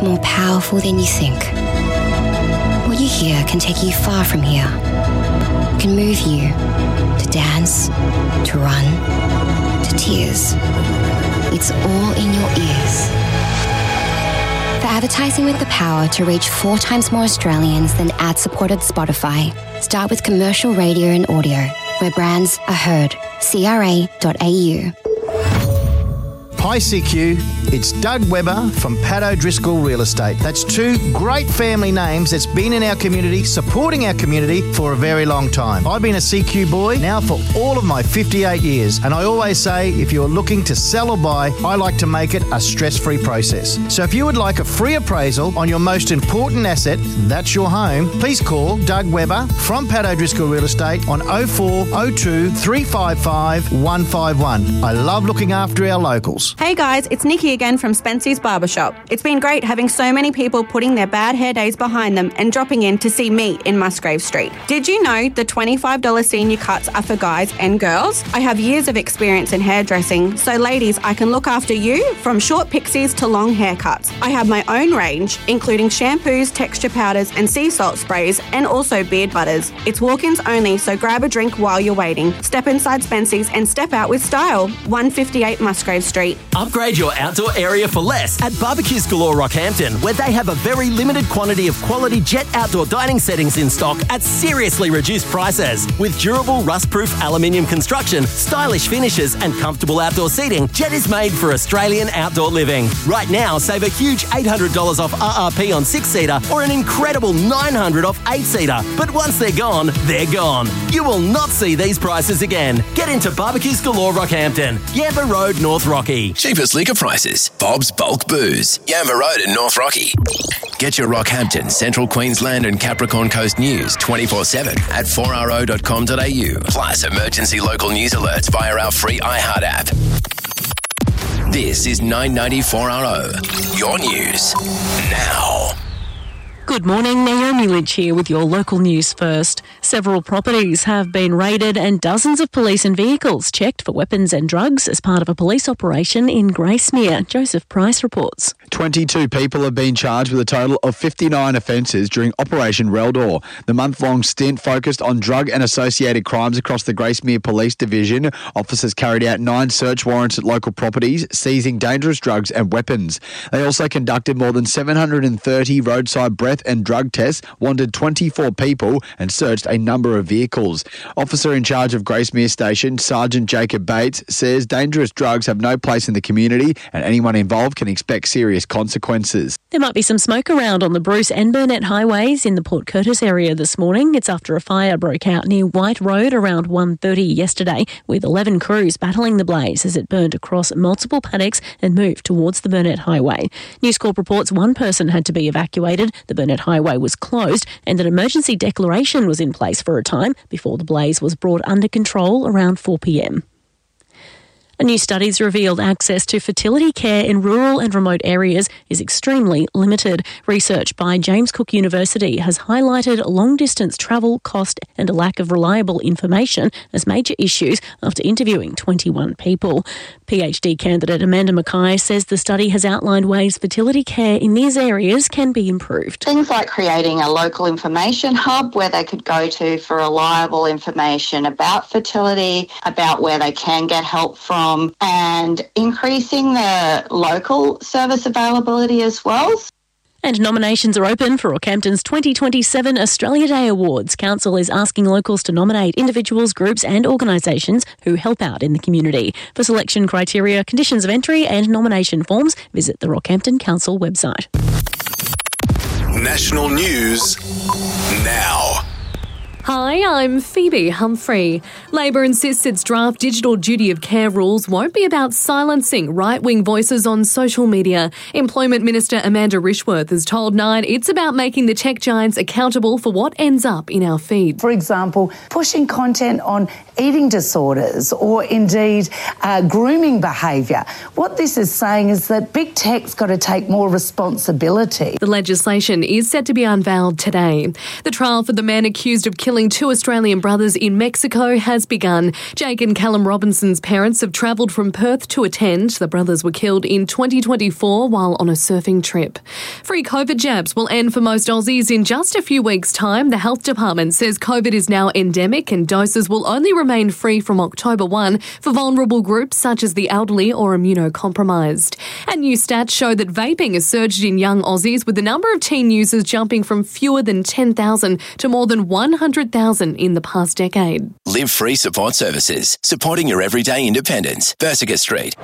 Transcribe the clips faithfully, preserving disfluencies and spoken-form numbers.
is more powerful than you think. What you hear can take you far from here. It can move you to dance, to run, to tears. It's all in your ears. For advertising with the power to reach four times more Australians than ad-supported Spotify, start with commercial radio and audio, where brands are heard. C R A dot A U. Hi C Q, it's Doug Webber from Pat O'Driscoll Real Estate. That's two great family names that's been in our community, supporting our community for a very long time. I've been a C Q boy now for all of my fifty-eight years, and I always say if you're looking to sell or buy, I like to make it a stress-free process. So if you would like a free appraisal on your most important asset, that's your home, please call Doug Webber from Pat O'Driscoll Real Estate on oh four oh two, three five five, one five one. I love looking after our locals. Hey guys, it's Nikki again from Spency's Barbershop. It's been great having so many people putting their bad hair days behind them and dropping in to see me in Musgrave Street. Did you know the twenty-five dollars senior cuts are for guys and girls? I have years of experience in hairdressing, so ladies, I can look after you from short pixies to long haircuts. I have my own range, including shampoos, texture powders and sea salt sprays, and also beard butters. It's walk-ins only, so grab a drink while you're waiting. Step inside Spency's and step out with style. one fifty-eight Musgrave Street. Upgrade your outdoor area for less at Barbecues Galore Rockhampton, where they have a very limited quantity of quality Jet outdoor dining settings in stock at seriously reduced prices. With durable rust-proof aluminium construction, stylish finishes and comfortable outdoor seating, Jet is made for Australian outdoor living. Right now, save a huge eight hundred dollars off R R P on six-seater or an incredible nine hundred dollars off eight-seater. But once they're gone, they're gone. You will not see these prices again. Get into Barbecues Galore Rockhampton, Yamba Road, North Rocky. Cheapest liquor prices. Bob's Bulk Booze. Yamba Road in North Rocky. Get your Rockhampton, Central Queensland and Capricorn Coast news twenty-four seven at four r o dot com dot a u. Plus emergency local news alerts via our free iHeart app. This is nine ninety four R O. Your news now. Good morning, Naomi Lynch here with your local news first. Several properties have been raided and dozens of police and vehicles checked for weapons and drugs as part of a police operation in Gracemere. Joseph Price reports. twenty-two people have been charged with a total of fifty-nine offences during Operation Reldor. The month-long stint focused on drug and associated crimes across the Gracemere Police Division. Officers carried out nine search warrants at local properties, seizing dangerous drugs and weapons. They also conducted more than seven hundred thirty roadside breath and drug tests, wanted twenty-four people and searched a number of vehicles. Officer in charge of Gracemere Station, Sergeant Jacob Bates, says dangerous drugs have no place in the community and anyone involved can expect serious consequences. There might be some smoke around on the Bruce and Burnett highways in the Port Curtis area this morning. It's after a fire broke out near White Road around one thirty yesterday, with eleven crews battling the blaze as it burned across multiple paddocks and moved towards the Burnett Highway. News Corp reports one person had to be evacuated. The Burnett Highway was closed and an emergency declaration was in place for a time before the blaze was brought under control around four p m. A new study's revealed access to fertility care in rural and remote areas is extremely limited. Research by James Cook University has highlighted long-distance travel, cost and a lack of reliable information as major issues after interviewing twenty-one people. PhD candidate Amanda Mackay says the study has outlined ways fertility care in these areas can be improved. Things like creating a local information hub where they could go to for reliable information about fertility, about where they can get help from, and increasing the local service availability as well. And nominations are open for Rockhampton's twenty twenty-seven Australia Day Awards. Council is asking locals to nominate individuals, groups and organisations who help out in the community. For selection criteria, conditions of entry and nomination forms, visit the Rockhampton Council website. National news now. Hi, I'm Phoebe Humphrey. Labor insists its draft digital duty of care rules won't be about silencing right-wing voices on social media. Employment Minister Amanda Rishworth has told Nine it's about making the tech giants accountable for what ends up in our feed. For example, pushing content on eating disorders or indeed uh, grooming behaviour. What this is saying is that big tech's got to take more responsibility. The legislation is set to be unveiled today. The trial for the man accused of killing killing two Australian brothers in Mexico has begun. Jake and Callum Robinson's parents have travelled from Perth to attend. The brothers were killed in twenty twenty-four while on a surfing trip. Free COVID jabs will end for most Aussies in just a few weeks' time. The Health Department says COVID is now endemic and doses will only remain free from October first for vulnerable groups such as the elderly or immunocompromised. And new stats show that vaping has surged in young Aussies, with the number of teen users jumping from fewer than ten thousand to more than one hundred thousand in the past decade. Live Free Support Services, supporting your everyday independence. Versica Street.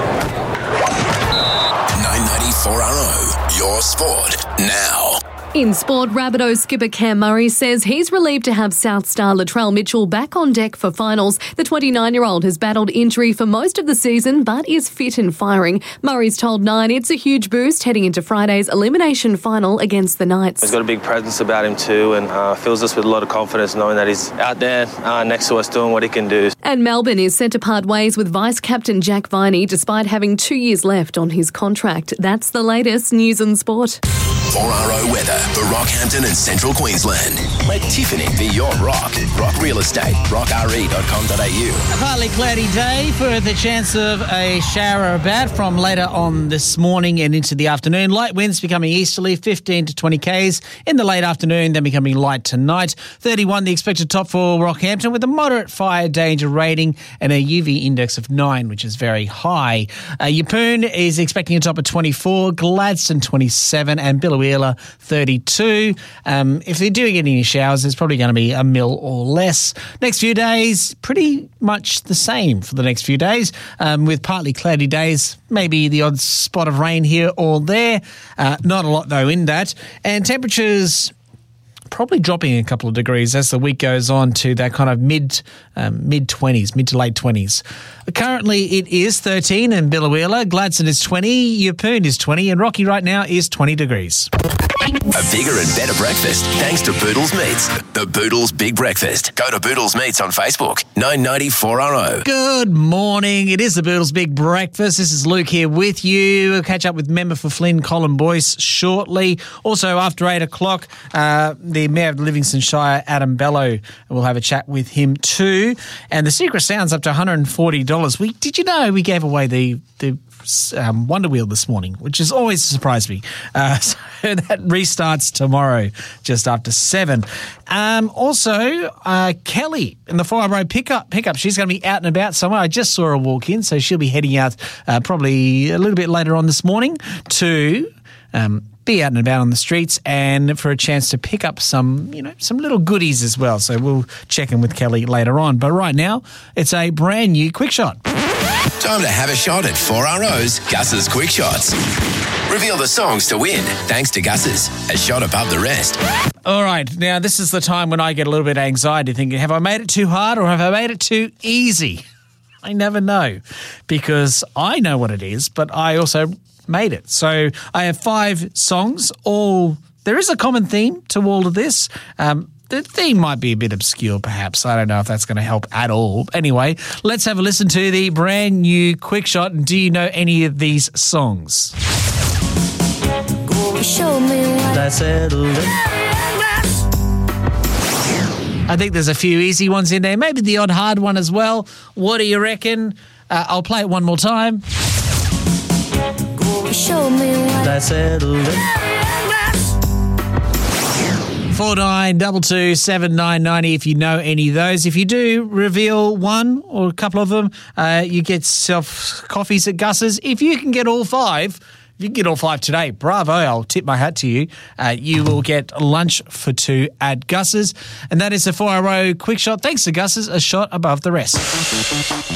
nine ninety-four R O, your sport now. In sport, Rabbitohs skipper Cam Murray says he's relieved to have South star Latrell Mitchell back on deck for finals. The twenty-nine-year-old has battled injury for most of the season but is fit and firing. Murray's told Nine it's a huge boost heading into Friday's elimination final against the Knights. He's got a big presence about him too, and uh, fills us with a lot of confidence knowing that he's out there uh, next to us doing what he can do. And Melbourne is set to part ways with Vice-Captain Jack Viney despite having two years left on his contract. That's the latest news and sport. four R O weather for Rockhampton and Central Queensland. Let Tiffany be your rock. Rock Real Estate. rock r e dot com dot a u. A partly cloudy day for the chance of a shower about from later on this morning and into the afternoon. Light winds becoming easterly, fifteen to twenty kays in the late afternoon, then becoming light tonight. thirty-one the expected top for Rockhampton with a moderate fire danger rating and a U V index of nine, which is very high. Uh, Yeppoon is expecting a top of twenty-four, Gladstone twenty-seven and Billawheeler thirty-two. Um, if they're doing any showers, there's probably going to be a mil or less. Next few days, pretty much the same for the next few days, um, with partly cloudy days, maybe the odd spot of rain here or there. Uh, not a lot, though, in that. And temperatures probably dropping a couple of degrees as the week goes on to that kind of mid, um, mid-twenties, mid to late twenties. Currently, it is thirteen in Billawheeler, Gladstone is twenty, Yeppoon is twenty, and Rocky right now is twenty degrees. A bigger and better breakfast thanks to Boodles Meats. The Boodles Big Breakfast. Go to Boodles Meats on Facebook. nine ninety-four R O. Good morning. It is the Boodles Big Breakfast. This is Luke here with you. We'll catch up with member for Flynn, Colin Boyce, shortly. Also, after eight o'clock, uh, the Mayor of Livingston Shire, Adam Bellow, we'll have a chat with him too. And the Secret Sound's up to one hundred forty dollars. We Did you know we gave away the... the Um, Wonder Wheel this morning, which has always surprised me. Uh, so that restarts tomorrow just after seven. Um, also, uh, Kelly in the four R O pickup, pickup, she's going to be out and about somewhere. I just saw her walk in, so she'll be heading out uh, probably a little bit later on this morning to um, be out and about on the streets and for a chance to pick up some, you know, some little goodies as well. So we'll check in with Kelly later on. But right now, it's a brand new Quick Shot. Time to have a shot at four R O's Gus's Quick Shots. Reveal the songs to win, thanks to Gus's, a shot above the rest. All right, now this is the time when I get a little bit of anxiety thinking, have I made it too hard or have I made it too easy? I never know, because I know what it is, but I also made it. So I have five songs, all, there is a common theme to all of this. Um, The theme might be a bit obscure, perhaps. I don't know if that's going to help at all. Anyway, let's have a listen to the brand new Quick Shot. And do you know any of these songs? Show me what I settled it. I think there's a few easy ones in there. Maybe the odd hard one as well. What do you reckon? Uh, I'll play it one more time. Show me what I settled it. Four nine double two seven nine ninety. If you know any of those, if you do reveal one or a couple of them, uh, you get yourself coffees at Gus's. If you can get all five, if you can get all five today, bravo! I'll tip my hat to you. Uh, you will get lunch for two at Gus's, and that is the four R O Quick Shot. Thanks to Gus's, a shot above the rest.